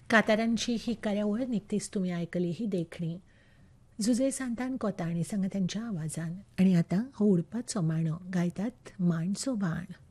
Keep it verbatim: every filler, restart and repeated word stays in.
कांतारांची ही कार्यावळ निकतीच तुम्ही आयकली ही देखणी जुजे सांतान कोता आणि संगत्यांच्या आवाजान. आणि आतां हो उडपाचो मांडो गायतात मांडचो बाण.